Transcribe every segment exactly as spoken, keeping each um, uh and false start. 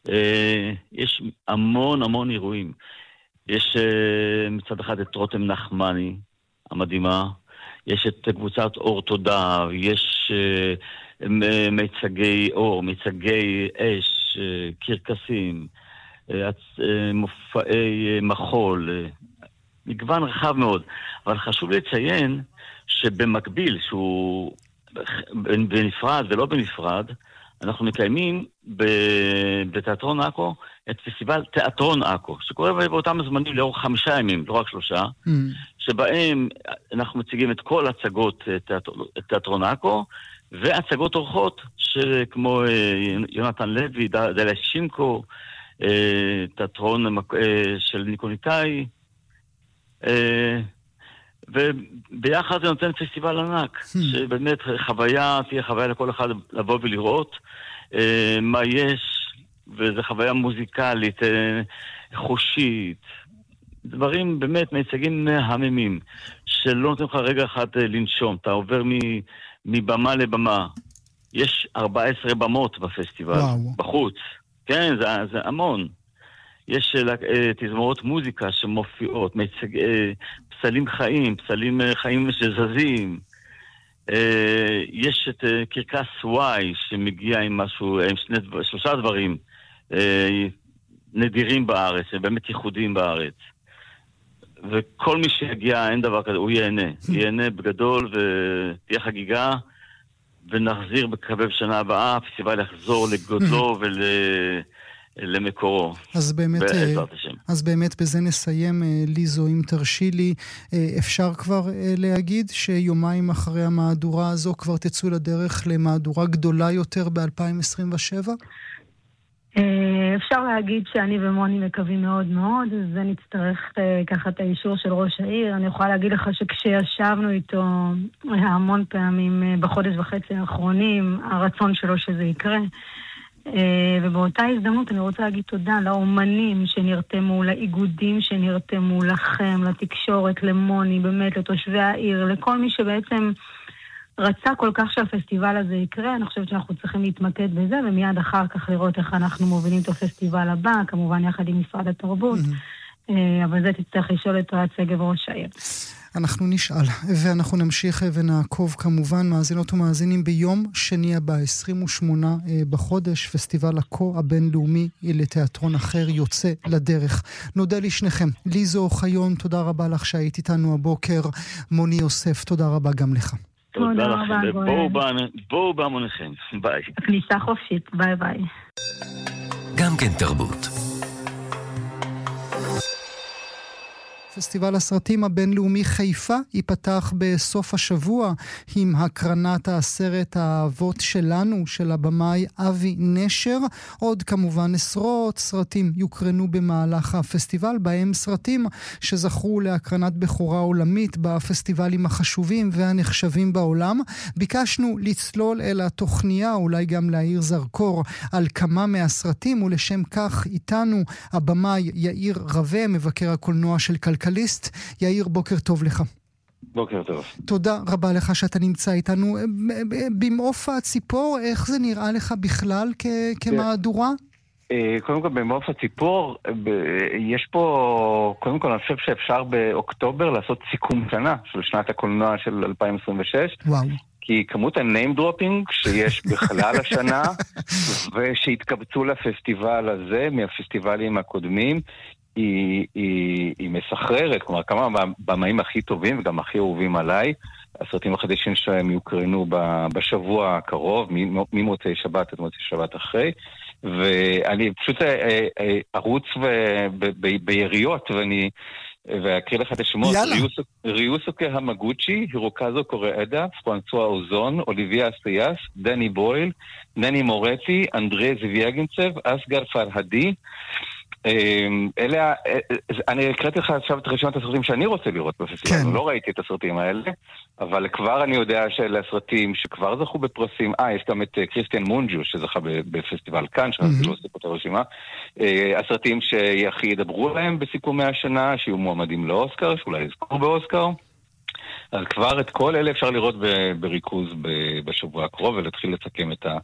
יש המון המון אירועים. יש מצד אחד את רותם נחמני, המדהימה, יש את קבוצת אור תודה, יש מיצגי אור, מיצגי אש, קרקסים, מופעי מחול, מגוון רחב מאוד. אבל חשוב לציין שבמקביל, שהוא בנפרד ולא בנפרד, אנחנו מקיימים בתיאטרון עכו את פסטיבל תיאטרון עכו, שקורה באותם הזמנים לאורך חמישה ימים, לא רק שלושה, mm. שבהם אנחנו מציגים את כל הצגות תיאטרון עכו, והצגות אורחות כמו יונתן לוי, דליה שינקו, תיאטרון של ניקוניטאי, וביחד זה נותן פסטיבל ענק, hmm. שבאמת חוויה, תהיה חוויה לכל אחד לבוא ולראות אה, מה יש, וזו חוויה מוזיקלית, אה, חושית, דברים באמת מיצגים מהממים, שלא נותנים לך רגע אחד אה, לנשום, אתה עובר מ- מבמה לבמה, יש ארבע עשרה במות בפסטיבל, wow. בחוץ, כן, זה, זה המון. יש אה, תזמורות מוזיקה שמופיעות, מיצג... אה, פסלים חיים, פסלים חיים שזזים. יש את קרקס וואי שמגיע עם משהו, עם שני, שלושה דברים נדירים בארץ, באמת ייחודיים בארץ. וכל מי שיגיע, אין דבר כזה, הוא ייהנה. ייהנה בגדול ותהיה חגיגה, ונחזיר בקרב שנה הבאה, הפסטיבל יחזור לגודלו ול... למקורו. אז באמת, אז באמת בזה נסיים, ליזו, אם תרשי לי, אפשר כבר להגיד שיומיים אחרי המהדורה הזו כבר תצאו לדרך למהדורה גדולה יותר ב-אלפיים עשרים ושבע? אפשר להגיד שאני ומוני מקווים מאוד מאוד, אז זה נצטרך ככה את האישור של ראש העיר. אני יכולה להגיד לך שכשישבנו איתו המון פעמים בחודש וחצי האחרונים, הרצון שלו שזה יקרה, ובאותה הזדמנות אני רוצה להגיד תודה לאומנים שנרתמו, לאיגודים שנרתמו, לכם, לתקשורת, למוני, באמת לתושבי העיר, לכל מי שבעצם רצה כל כך שהפסטיבל הזה יקרה. אני חושבת שאנחנו צריכים להתמקד בזה, ומיד אחר כך לראות איך אנחנו מובילים את הפסטיבל הבא, כמובן יחד עם משרד התרבות, אבל זה תצטרך לשאול את רעת שגב ראש העיר. אנחנו נשאל, ואנחנו נמשיך ונעקוב כמובן, מאזינות ומאזינים, ביום שני הבא, עשרים ושמונה בחודש, פסטיבל עכו הבינלאומי לתיאטרון אחר יוצא לדרך. נודה לשניכם. ליזו אוחיון, תודה רבה לך שהיית איתנו הבוקר. מוני יוסף, תודה רבה גם לך. תודה לכם, בואו בהמוניכם. ביי. כניסה חופשית, ביי ביי. גם כן תרבות. פסטיבל הסרטים הבינלאומי חיפה ייפתח בסוף השבוע עם הקרנת הסרט האבות שלנו של הבמאי אבי נשר. עוד כמובן עשרות סרטים יוקרנו במהלך הפסטיבל, בהם סרטים שזכו להקרנת בחורה עולמית בפסטיבלים החשובים והנחשבים בעולם. ביקשנו לצלול אל התוכניה, אולי גם להאיר זרקור על כמה מהסרטים, ולשם כך איתנו הבמאי יאיר רווה, מבקר הקולנוע של כלכליסט. יאיר, בוקר טוב לך. בוקר טוב. תודה רבה לך שאתה נמצא איתנו. במעוף הציפור, איך זה נראה לך בכלל כמהדורה? קודם כל, במעוף הציפור, יש פה, קודם כל, אני חושב שאפשר באוקטובר לעשות סיכום שנה של שנת הקולנוע של אלפיים עשרים ושש. וואו. כי כמות הניים דרופינג שיש בכלל השנה, ושהתקבצו לפסטיבל הזה, מהפסטיבלים הקודמים, היא, היא, היא מסחררת, כלומר כמה במאים הכי טובים וגם הכי אהובים עליי, הסרטים החדשים שהם יוקרנו בשבוע הקרוב, ממוצאי שבת עד מוצאי שבת אחרי, ואני פשוט ארוץ ביריות ואני ואקריא לך את השמות. ריוסוקה המגוצ'י, הירוקזו קוראדה, פרנסואה אוזון, אוליביה אסטייס, דני בויל, נני מורטי, אנדרי זוויאגנצב, אסגר פרהדי. אלה, אני הקראתי לך עכשיו את רשימת הסרטים שאני רוצה לראות בפסטיבל, לא ראיתי את הסרטים האלה, אבל כבר אני יודע שאלה הסרטים שכבר זכו בפרסים. אה, יש גם את קריסטיאן מונג'ו שזכה בפסטיבל כאן, שאני לא עושה פה את הרשימה. הסרטים שהכי ידברו להם בסיכומי השנה, שיהיו מועמדים לאוסקר, שאולי יזכו באוסקר. אז כבר את כל אלה אפשר לראות בריכוז בשבוע הקרוב, ולהתחיל לסכם את ה...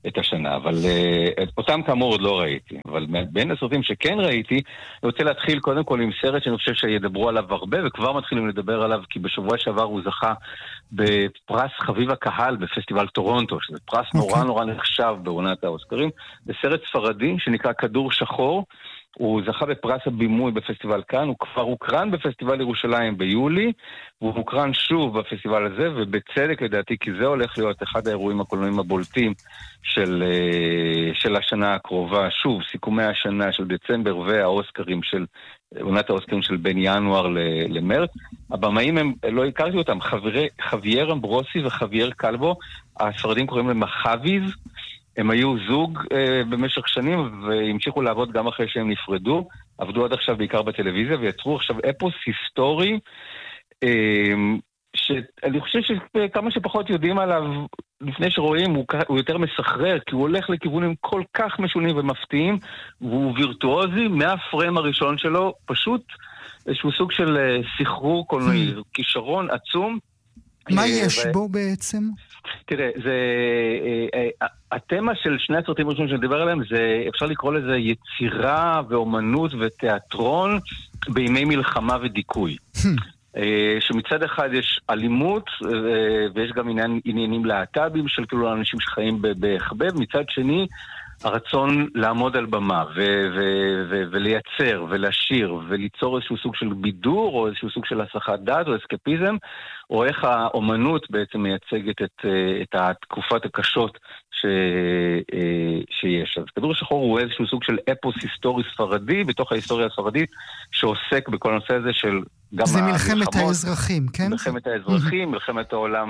את השנה, אבל uh, אותם כאמור עוד לא ראיתי. אבל בין הסרטים שכן ראיתי, אני רוצה להתחיל קודם כל עם סרט שאני חושב שידברו עליו הרבה, וכבר מתחילים לדבר עליו, כי בשבוע שעבר הוא זכה בפרס חביב הקהל בפסטיבל טורונטו, שזה פרס okay. נורא נורא נחשב בעונת האוסקרים. זה סרט ספרדי שנקרא כדור שחור, הוא זכה בפרס הבימוי בפסטיבל כאן, הוא כבר הוקרן בפסטיבל ירושלים ביולי, והוא הוקרן שוב בפסטיבל הזה, ובצדק לדעתי, כי זה הולך להיות אחד האירועים הקולנועיים הבולטים של, של השנה הקרובה. שוב, סיכומי השנה של דצמבר והאוסקרים של, עונת האוסקרים של בין ינואר למרץ. הבמאים הם, לא הכרתי אותם, חברי, חווייר אמברוסי וחווייר קלבו, הספרדים קוראים להם חוויז, הם היו זוג אה, במשך שנים והמשיכו לעבוד גם אחרי שהם נפרדו, עבדו עד עכשיו בעיקר בטלוויזיה ויצרו עכשיו אפוס היסטורי, אה, שאני חושב שכמה שפחות יודעים עליו לפני שרואים הוא, הוא יותר מסחרר, כי הוא הולך לכיוונים כל כך משונים ומפתיעים, והוא וירטואוזי מהפריים הראשון שלו, פשוט איזשהו סוג של אה, סחרור קולנועי, כישרון עצום. מה יש בו בעצם? תראה, זה, התמה של שני הסרטים הראשונים שנדבר עליהם, זה, אפשר לקרוא לזה יצירה ואומנות ותיאטרון בימי מלחמה ודיכוי. שמצד אחד יש אלימות, ויש גם עניין, עניינים להט"בים של כאילו אנשים שחיים בחבב, מצד שני, הרצון לעמוד על במה ו- ו- ו- ולייצר ולשיר וליצור איזשהו סוג של בידור או איזשהו סוג של הסחת דעת או אסקפיזם, או איך האומנות בעצם מייצגת את, את התקופות הקשות ש, שיש. אז כדור שחור הוא איזשהו סוג של אפוס היסטורי ספרדי בתוך ההיסטוריה הספרדית שעוסק בכל הנושא הזה של גם זה מלחמת האזרחים, כן? מלחמת האזרחים, מלחמת העולם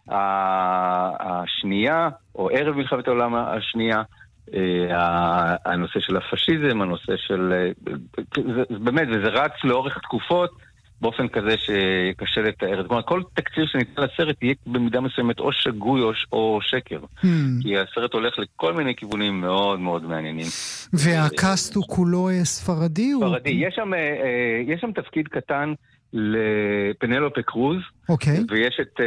השנייה, או ערב מלחמת העולם השנייה, הנושא של הפשיזם, הנושא של... באמת, וזה רץ לאורך תקופות באופן כזה שקשה לתאר. זאת אומרת, כל תקציר שניתן לסרט יהיה במידה מסוימת או שגוי או שקר. כי הסרט הולך לכל מיני כיוונים מאוד מאוד מעניינים. והקאסט הוא כולו ספרדי? ספרדי. יש שם תפקיד קטן לפנלופה קרוז, ויש את...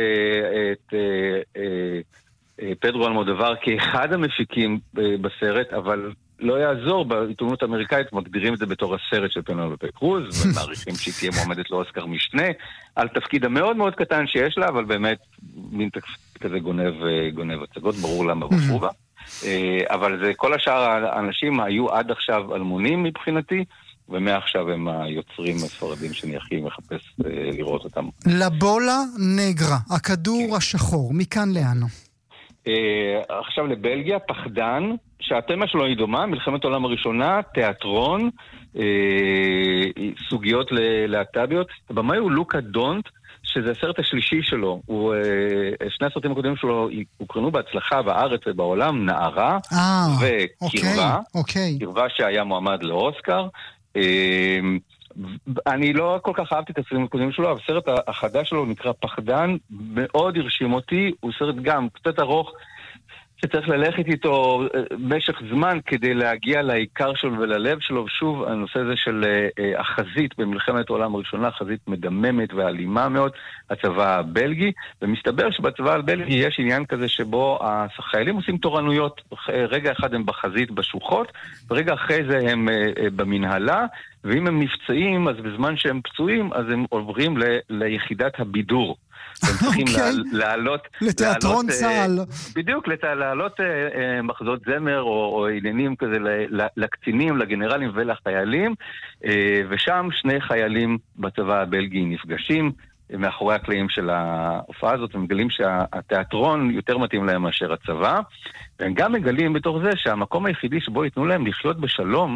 פדרו אלמודובר כאחד המפיקים בסרט, אבל לא יעזור, בעיתונות האמריקאית מגדירים את זה בתור הסרט של פנלופה קרוז, ומעריכים שהיא תהיה מועמדת לאוסקר משנה, על תפקיד המאוד מאוד קטן שיש לה, אבל באמת מין תפקיד כזה גונב, גונב הצגות, ברור למה בחרו בה. אבל זה, כל השאר האנשים היו עד עכשיו אלמונים מבחינתי, ומעכשיו הם היוצרים הספרדים שאני הכי מחפש לראות אותם. לבולה נגרה, הכדור השחור, מכאן לאן? Uh, עכשיו לבלגיה, פחדן, שהתמה שלו היא דומה, מלחמת העולם הראשונה, תיאטרון, uh, סוגיות להט"ביות. הבמאי הוא לוקה דונט, שזה הסרט השלישי שלו. הוא, uh, שני הסרטים הקודמים שלו הוקרנו בהצלחה בארץ ובעולם, נערה ah, וקרבה, okay, okay. קרבה שהיה מועמד לאוסקר. Uh, אני לא כל כך אהבתי את הסרטים הקודמים שלו, אבל הסרט החדש שלו נקרא פחדן, מאוד הרשים אותי, הוא סרט גם קצת ארוך, שצריך ללכת איתו במשך זמן כדי להגיע לעיקר שלו וללב שלו. שוב, הנושא הזה של uh, החזית במלחמת העולם הראשונה, חזית מדממת ואלימה מאוד, הצבא הבלגי, ומסתבר שבצבא הבלגי יש עניין כזה שבו החיילים עושים תורנויות, רגע אחד הם בחזית בשוחות, ורגע אחרי זה הם uh, uh, במנהלה, ואם הם נפצעים, אז בזמן שהם פצועים, אז הם עוברים ל- ליחידת הבידור. הם צריכים לעלות... לתיאטרון צה"ל. בדיוק, לעלות מחזות זמר או עניינים כזה לקצינים, לגנרלים ולחיילים, ושם שני חיילים בצבא הבלגי נפגשים מאחורי הקלעים של ההופעה הזאת, הם מגלים שהתיאטרון יותר מתאים להם מאשר הצבא, והם גם מגלים בתוך זה שהמקום היחידי שבו ייתנו להם לחיות בשלום,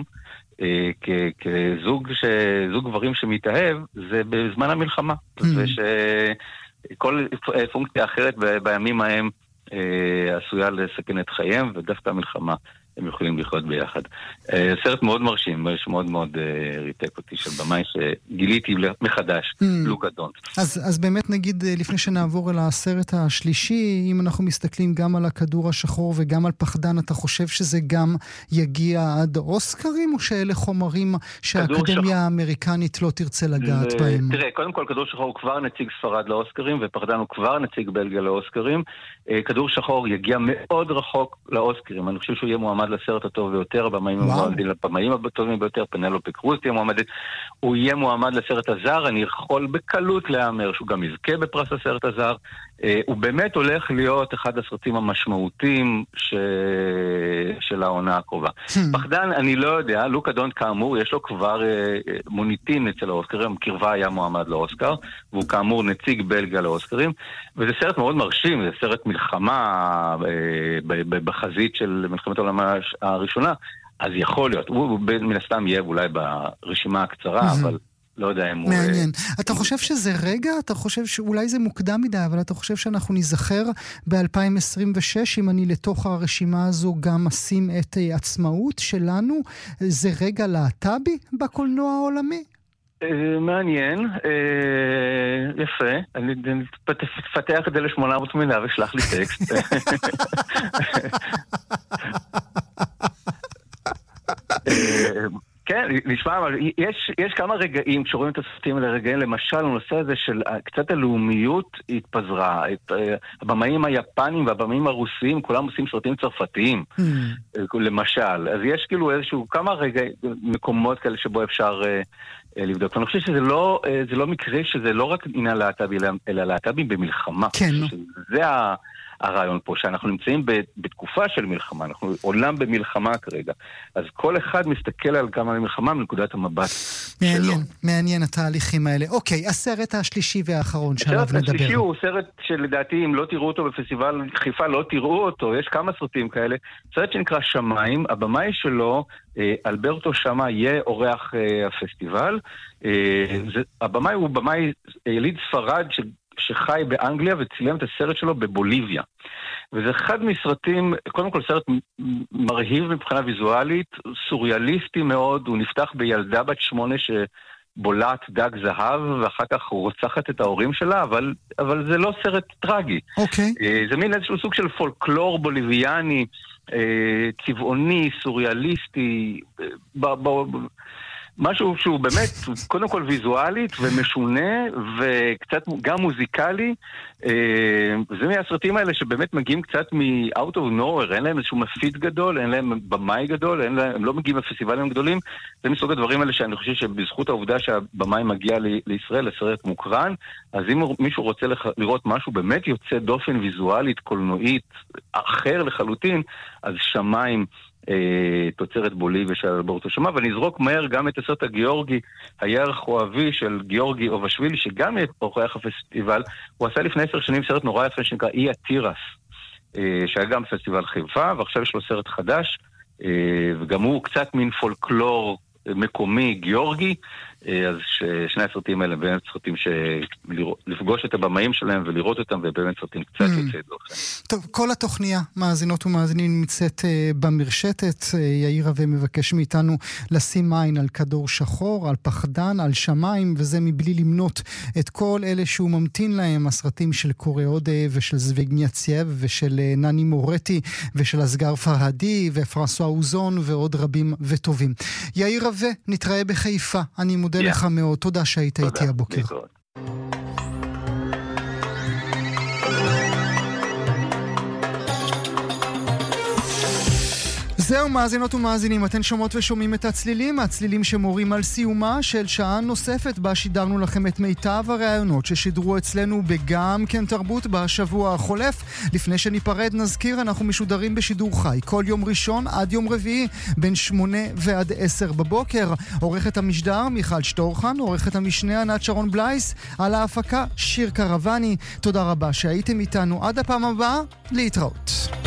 כזוג גברים שמתאהב, זה בזמן המלחמה. וש... כל פונקציה אחרת בימים ההם אה, עשויה לסכן את חייהם, ודווקא המלחמה הם יכולים לחיות ביחד. אה, סרט מאוד מרשים, שמאוד מאוד אה, ריתק אותי של במאי שגיליתי מחדש, mm. לוקה דונט. אז, אז באמת נגיד, לפני שנעבור אל הסרט השלישי, אם אנחנו מסתכלים גם על הכדור השחור וגם על פחדן, אתה חושב שזה גם יגיע עד אוסקרים, או שאלה חומרים שהאקדמיה האמריקנית לא תרצה לגעת בהם? תראה, קודם כל, כדור שחור הוא כבר נציג ספרד לאוסקרים, ופחדן הוא כבר נציג בלגיה לאוסקרים. כדור שחור יגיע מאוד רחוק לאוסקרים. אני חושב שהוא יהיה מועמד לסרט הטוב ביותר, הבמאים המועמדים לפמאים הטובים ביותר, פנלופי קרוז תהיה מועמדת. הוא יהיה מועמד לסרט הזר, אני יכול בקלות להאמר שהוא גם יזכה בפרס הסרט הזר. הוא באמת הולך להיות אחד הסרטים המשמעותיים ש... של העונה הקרובה. פחדן, אני לא יודע, לוקה דונט כאמור, יש לו כבר מוניטין אצל האוסקרים, קרבה היה מועמד לאוסקר, והוא כאמור נציג בלגיה לאוסקרים, וזה סרט מאוד מרשים, זה סרט מלחמה בחזית של מלחמת העולם הראשונה, אז יכול להיות, הוא מן הסתם יהיה אולי ברשימה הקצרה, אבל לא יודע אם הוא... מעניין. אתה חושב שזה רגע? אתה חושב שאולי זה מוקדם מדי, אבל אתה חושב שאנחנו נזכר ב-אלפיים עשרים ושש, אם אני לתוך הרשימה הזו גם אשים את עצמאות שלנו, זה רגע להט"בי בקולנוע העולמי? מעניין, יפה, אני תפתח את זה לשמונה מאות מילה ושלח לי טקסט. כן, נשמע, אבל יש, יש כמה רגעים, כשרואים את הסרטים האלה רגעים, למשל, הנושא הזה של קצת הלאומיות התפזרה. את, הבמאים היפנים והבמאים הרוסיים, כולם עושים סרטים צרפתיים, mm. למשל. אז יש כאילו איזשהו, כמה רגעים, מקומות כאלה שבו אפשר uh, לבדוק. ואני חושב שזה לא, uh, זה לא מקרה שזה לא רק עניין להט"בי, אלא להט"בי במלחמה. כן. זה ה... הרעיון פה, שאנחנו נמצאים בתקופה של מלחמה, אנחנו עולם במלחמה כרגע, אז כל אחד מסתכל על גם על המלחמה מנקודת המבט מעניין, שלו. מעניין התהליכים האלה. אוקיי, הסרט השלישי והאחרון שעליו נדבר. הסרט השלישי הוא סרט שלדעתי, אם לא תראו אותו בפסטיבל חיפה, לא תראו אותו, יש כמה סרטים כאלה, סרט שנקרא שמיים, הבמאי שלו, אלברטו שמה, יהיה אורח הפסטיבל, הבמאי הוא במאי יליד ספרד ש... שחי באנגליה וצילם את הסרט שלו בבוליביה. וזה אחד מסרטים, קודם כל סרט מרהיב מבחינה ויזואלית, סוריאליסטי מאוד, הוא נפתח בילדה בת שמונה שבולעת דג זהב, ואחר כך רוצחת את ההורים שלה, אבל, אבל זה לא סרט טרגי. אוקיי. Okay. זה מין איזשהו סוג של פולקלור בוליביאני, צבעוני, סוריאליסטי, ב... ב... משהו שהוא באמת, קודם כל ויזואלית ומשונה וקצת גם מוזיקלי, זה מהסרטים האלה שבאמת מגיעים קצת מ-out of nowhere, אין להם איזשהו מפיץ גדול, אין להם במאי גדול, אין להם, הם לא מגיעים לפסטיבלים גדולים, זה מסוג הדברים האלה שאני חושב שבזכות העובדה שהבמאי מגיע ל- לישראל לסרט מוקרן, אז אם מישהו רוצה לח- לראות משהו באמת יוצא דופן ויזואלית, קולנועית, אחר לחלוטין, אז שמיים, תוצרת בוליביה של אלברטו שמה, ונזרוק מהר גם את הסרט הגיאורגי, הירח אוהבי של גיאורגי אובשווילי, שגם יהיה אורח הפסטיבל, הוא עשה לפני עשר שנים סרט נורא יפה שנקרא אי התירס, שהיה גם פסטיבל חיפה, ועכשיו יש לו סרט חדש, וגם הוא קצת מין פולקלור מקומי גיאורגי, אז שני הסרטים האלה באמת סרטים שלפגוש את הבמאים שלהם ולראות אותם, ובאמת סרטים קצת יוצאי דופן. טוב, כל התוכניה, מאזינות ומאזינים, נמצאת במרשתת. יאיר רווה מבקש מאיתנו לשים עין על כדור שחור, על פחדן, על שמיים, וזה מבלי למנות את כל אלה שהוא ממתין להם, הסרטים של קוריאודה ושל זוויגניאצייב ושל נני מורטי ושל אסגר פרהדי ופרנסואה אוזון ועוד רבים וטובים. יאיר רווה, נתראה בחיפה. אני מודה לך מאוד. תודה שהיית איתי הבוקר. זהו, מאזינות ומאזינים, אתן שומעות ושומעים את הצלילים, הצלילים שמורים על סיומה של שעה נוספת בה שידרנו לכם את מיטב הרעיונות ששידרו אצלנו בגם כן תרבות בשבוע החולף. לפני שניפרד נזכיר, אנחנו משודרים בשידור חי כל יום ראשון עד יום רביעי בין שמונה ועד עשר בבוקר. עורכת המשדר מיכל שטורחן, עורכת המשנה ענת שרון בלייס, על ההפקה שיר קרבני. תודה רבה שהייתם איתנו, עד הפעם הבאה, להתראות.